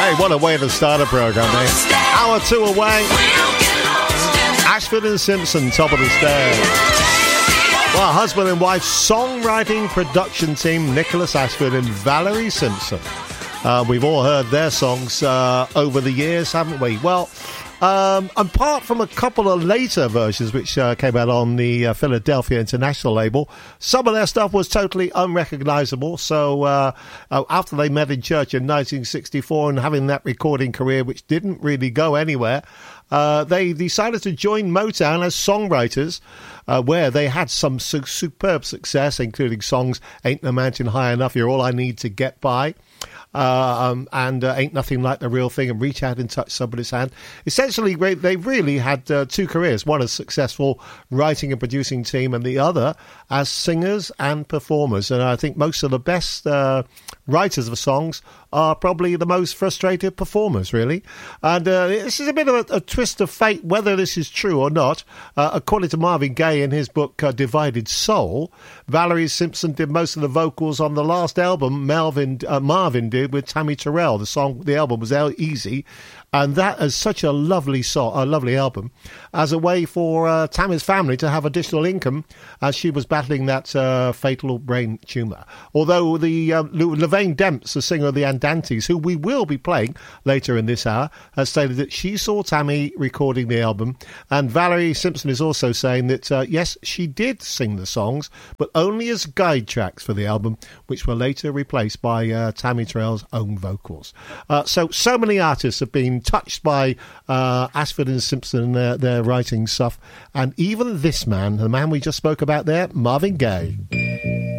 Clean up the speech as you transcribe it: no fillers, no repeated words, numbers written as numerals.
What a way to start a programme, eh? Hour 2 away. Ashford and Simpson, top of the stairs. Well, husband and wife songwriting production team, Nicholas Ashford and Valerie Simpson. We've all heard their songs over the years, haven't we? Well, apart from a couple of later versions which came out on the Philadelphia International label, some of their stuff was totally unrecognisable. So after they met in church in 1964 and having that recording career which didn't really go anywhere, they decided to join Motown as songwriters, where they had some superb success, including songs Ain't No Mountain High Enough, You're All I Need to Get By, and Ain't Nothing Like the Real Thing, and Reach Out and Touch Somebody's Hand. Essentially, they really had two careers, one as successful writing and producing team, and the other as singers and performers. And I think most of the best writers of songs are probably the most frustrated performers, really. And this is a bit of a twist of fate, whether this is true or not. According to Marvin Gaye in his book Divided Soul, Valerie Simpson did most of the vocals on the last album Marvin did with Tammy Terrell. The album was Easy, and that is such a lovely song, a lovely album, as a way for Tammy's family to have additional income as she was battling that fatal brain tumour. Although the Levain Demps, the singer of the Andantes, who we will be playing later in this hour, has stated that she saw Tammy recording the album, and Valerie Simpson is also saying that yes, she did sing the songs, but only as guide tracks for the album, which were later replaced by Tammy Terrell's own vocals. So many artists have been touched by Ashford and Simpson and their writing stuff, and even this man, the man we just spoke about there, Marvin Gaye.